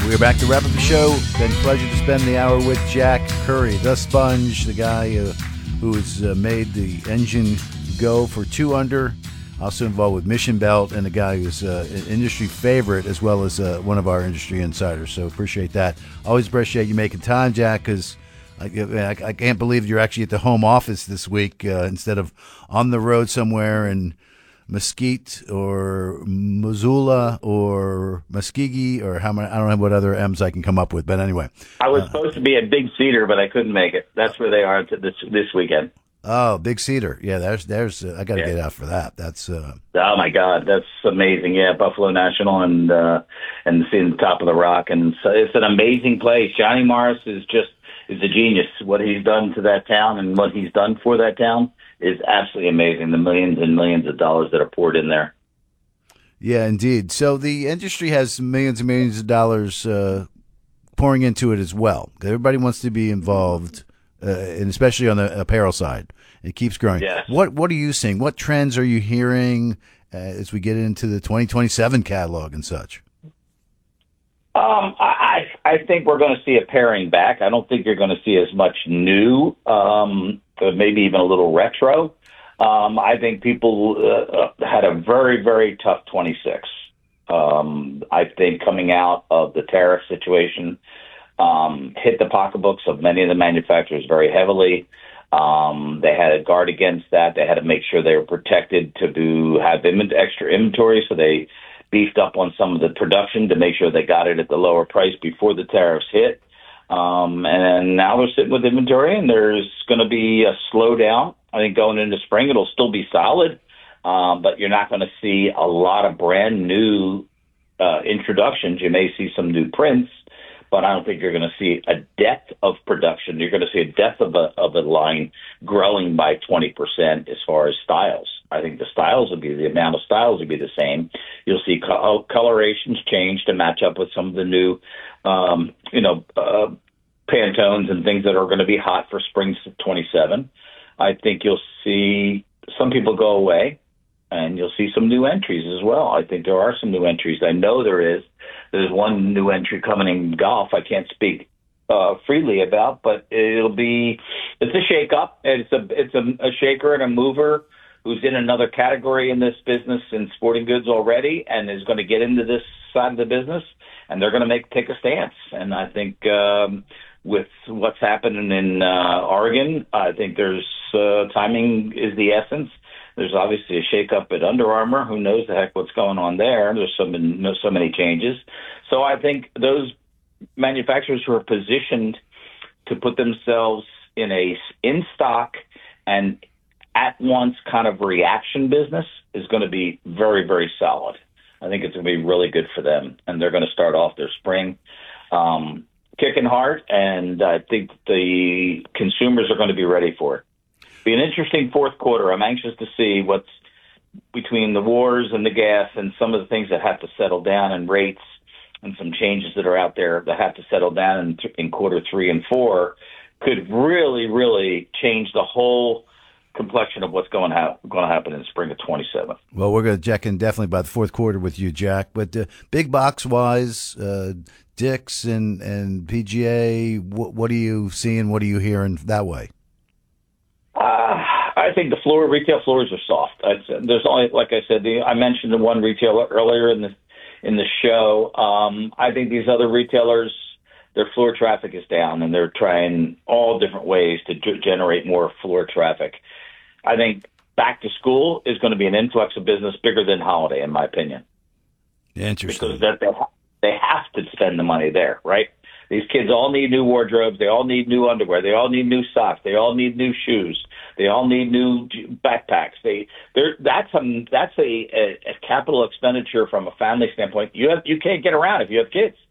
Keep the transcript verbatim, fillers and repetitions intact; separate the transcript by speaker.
Speaker 1: We're back to wrap up the show. Been a pleasure to spend the hour with Jack Curry, the Sponge, the guy uh, who has uh, made the engine go for two under. Also involved with Mission Belt, and a guy who's uh, an industry favorite as well as uh, one of our industry insiders. So appreciate that. Always appreciate you making time, Jack, because I, I, I can't believe you're actually at the home office this week uh, instead of on the road somewhere in Mesquite or Missoula or Muskegee or how many, I don't know what other M's I can come up with, but anyway.
Speaker 2: I was
Speaker 1: uh,
Speaker 2: supposed to be at Big Cedar, but I couldn't make it. That's where they are to this this weekend.
Speaker 1: Oh, Big Cedar. Yeah, there's, there's, uh, I got to
Speaker 2: Yeah.
Speaker 1: get out for that. That's, uh,
Speaker 2: Oh my God, that's amazing. Yeah, Buffalo National and, uh, and seeing the top of the rock. And so it's an amazing place. Johnny Morris is just, is a genius. What he's done to that town and what he's done for that town is absolutely amazing. The millions and millions of dollars that are poured in there.
Speaker 1: yeah, indeed. So the industry has millions and millions of dollars, uh, pouring into it as well. Everybody wants to be involved, uh, and especially on the apparel side. It keeps growing.
Speaker 2: Yes.
Speaker 1: What What are you seeing? What trends are you hearing uh, as we get into the twenty twenty-seven catalog and such?
Speaker 2: Um, I, I think we're going to see a paring back. I don't think you're going to see as much new, um, but maybe even a little retro. Um, I think people uh, had a very, very tough twenty-six. Um, I think coming out of the tariff situation um, hit the pocketbooks of many of the manufacturers very heavily. Um, they had to guard against that. They had to make sure they were protected to do, have im- extra inventory, so they beefed up on some of the production to make sure they got it at the lower price before the tariffs hit. Um, and now they're sitting with inventory, and there's going to be a slowdown. I think going into spring, it'll still be solid, um, but you're not going to see a lot of brand new uh, introductions. You may see some new prints, but I don't think you're going to see a depth of production. You're going to see a depth of a, of a line growing by twenty percent as far as styles. I think the styles will be, the amount of styles will be the same. You'll see co- colorations change to match up with some of the new, um, you know, uh, Pantones and things that are going to be hot for spring twenty-seven. I think you'll see some people go away, and you'll see some new entries as well. I think there are some new entries. I know there is. There's one new entry coming in golf I can't speak uh, freely about, but it'll be, it's a shake-up. It's a it's a, a shaker and a mover who's in another category in this business in sporting goods already and is going to get into this side of the business, and they're going to make take a stance. And I think um, with what's happening in uh, Oregon, I think there's uh, timing is the essence. There's obviously a shakeup at Under Armour. Who knows the heck what's going on there? There's so many, so many changes. So I think those manufacturers who are positioned to put themselves in a in stock and at once kind of reaction business is going to be very, very solid. I think it's going to be really good for them, and they're going to start off their spring um, kicking hard, and I think the consumers are going to be ready for it. Be an interesting fourth quarter. I'm anxious to see what's between the wars and the gas and some of the things that have to settle down and rates and some changes that are out there that have to settle down in, th- in quarter three and four could really, really change the whole complexion of what's going, ha- going to happen in the spring of twenty-seven.
Speaker 1: Well, we're going to check in definitely by the fourth quarter with you, Jack. But uh, big box wise, uh, Dick's and, and P G A, wh- what are you seeing? What are you hearing that way?
Speaker 2: Uh, I think the floor retail floors are soft. I'd, there's only, like I said, the, I mentioned the one retailer earlier in the in the show. Um, I think these other retailers, their floor traffic is down, and they're trying all different ways to g- generate more floor traffic. I think back to school is going to be an influx of business bigger than holiday, in my opinion.
Speaker 1: Interesting.
Speaker 2: Because that they, ha- they have to spend the money there, right? These kids all need new wardrobes. They all need new underwear. They all need new socks. They all need new shoes. They all need new backpacks. They, they're, that's a that's a, a, a capital expenditure from a family standpoint. You have you can't get around if you have kids.